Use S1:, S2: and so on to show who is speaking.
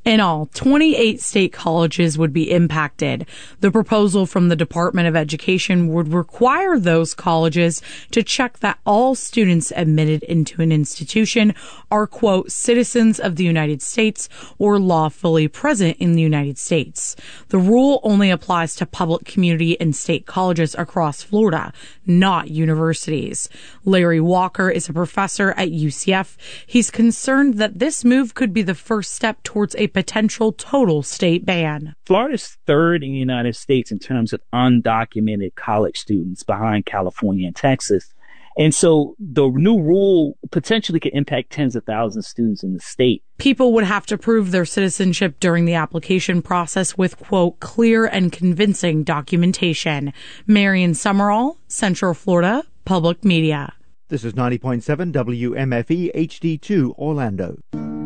S1: In all, 28 state colleges would be impacted. The proposal from the Department of Education would require those colleges to check that all students admitted into an institution are, quote, citizens of the United States or lawfully present in the United States. The rule only applies to public, community, and state colleges across Florida, not universities. Larry Walker is a professor at UCF. He's concerned that this move could be the first step towards a potential total state ban.
S2: Florida's third in the United States in terms of undocumented college students, behind California and Texas. And so the new rule potentially could impact tens of thousands of students in the state.
S1: People would have to prove their citizenship during the application process with, quote, clear and convincing documentation. Marion Summerall, Central Florida Public Media.
S3: This is 90.7 WMFE HD2 Orlando.